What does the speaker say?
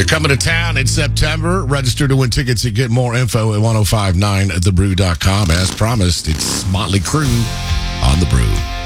coming to town in September. Register to win tickets and get more info at 1059thebrew.com. As promised, it's Motley Crue on The Brew.